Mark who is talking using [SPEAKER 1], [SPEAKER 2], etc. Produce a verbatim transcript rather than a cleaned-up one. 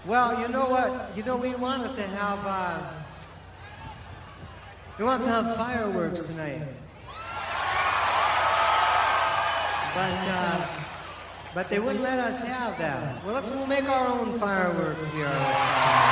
[SPEAKER 1] Well, you know what? You know, we wanted to have, uh, we wanted to have fireworks tonight. But, uh, but they wouldn't let us have that. Well, let's, we'll make our own fireworks here.